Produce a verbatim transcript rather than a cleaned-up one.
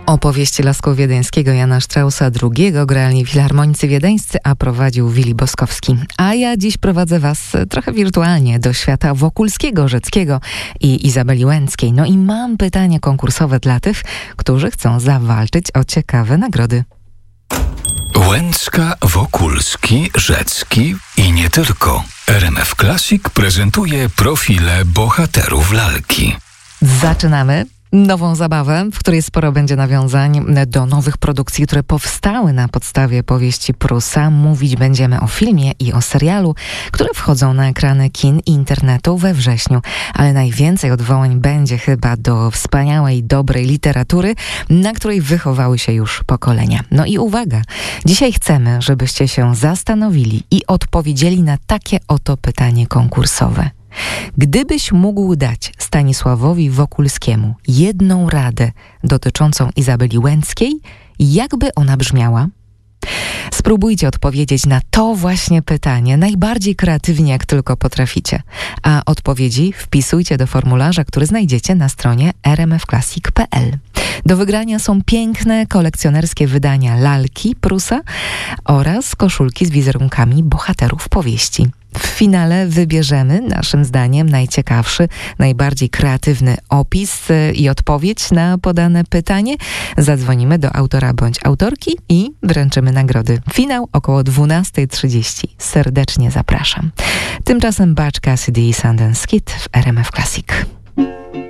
Opowieści Lasku Wiedeńskiego Jana Straussa drugiego grali filharmonicy wiedeńscy, a prowadził Willi Boskowski. A ja dziś prowadzę Was trochę wirtualnie do świata Wokulskiego, Rzeckiego i Izabeli Łęckiej. No i mam pytanie konkursowe dla tych, którzy chcą zawalczyć o ciekawe nagrody. Łęcka, Wokulski, Rzecki i nie tylko. R M F Classic prezentuje profile bohaterów lalki. Zaczynamy nową zabawę, w której sporo będzie nawiązań do nowych produkcji, które powstały na podstawie powieści Prusa. Mówić będziemy o filmie i o serialu, które wchodzą na ekrany kin i internetu we wrześniu. Ale najwięcej odwołań będzie chyba do wspaniałej, dobrej literatury, na której wychowały się już pokolenia. No i uwaga, dzisiaj chcemy, żebyście się zastanowili i odpowiedzieli na takie oto pytanie konkursowe. Gdybyś mógł dać Stanisławowi Wokulskiemu jedną radę dotyczącą Izabeli Łęckiej, jakby ona brzmiała? Spróbujcie odpowiedzieć na to właśnie pytanie najbardziej kreatywnie, jak tylko potraficie. A odpowiedzi wpisujcie do formularza, który znajdziecie na stronie r m f classic kropka p l. Do wygrania są piękne kolekcjonerskie wydania lalki Prusa oraz koszulki z wizerunkami bohaterów powieści. W finale wybierzemy, naszym zdaniem, najciekawszy, najbardziej kreatywny opis i odpowiedź na podane pytanie. Zadzwonimy do autora bądź autorki i wręczymy nagrody. Finał około dwunasta trzydzieści. Serdecznie zapraszam. Tymczasem Butch Cassidy i Sundance Kid w R M F Classic.